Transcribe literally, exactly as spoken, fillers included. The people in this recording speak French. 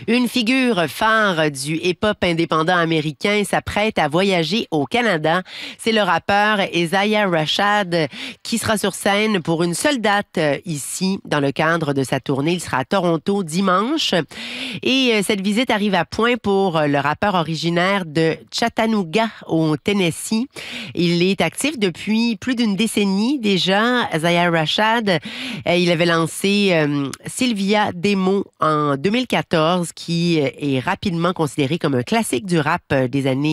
Une figure phare du hip-hop indépendant américain s'apprête à voyager au Canada. C'est le rappeur Isaiah Rashad qui sera sur scène pour une seule date ici dans le cadre de sa tournée. Il sera à Toronto dimanche. Et cette visite arrive à point pour le rappeur originaire de Chattanooga au Tennessee. Il est actif depuis plus d'une décennie déjà. Isaiah Rashad, il avait lancé euh, Sylvia Demo en deux mille quatorze qui est rapidement considéré comme un classique du rap des années